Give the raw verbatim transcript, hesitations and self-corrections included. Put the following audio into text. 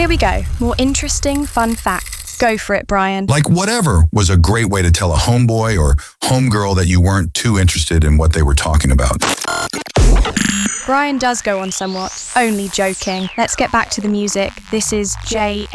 Here we go. More interesting, fun facts. Go for it, Brian. Like whatever was a great way to tell a homeboy or homegirl that you weren't too interested in what they were talking about. Brian does go on somewhat. Only joking. Let's get back to the music. This is J